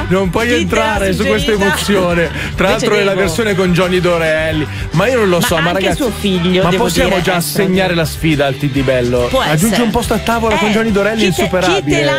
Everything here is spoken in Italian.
non puoi entrare su questa emozione. Tra l'altro è la versione con Johnny Dorelli. Ma io non lo so, ma anche ragazzi, suo figlio, ma devo possiamo dire, già assegnare la sfida al TD Bello? Può Aggiungi essere. un posto a tavola con Johnny Dorelli insuperabile.